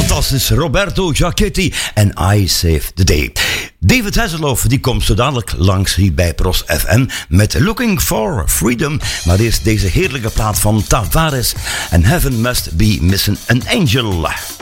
Fantastisch, Roberto Giachetti en I Save the Day. David Hasselhoff die komt zo dadelijk langs hier bij Pros FM met Looking for Freedom. Maar eerst deze heerlijke plaat van Tavares en Heaven Must Be Missing an Angel.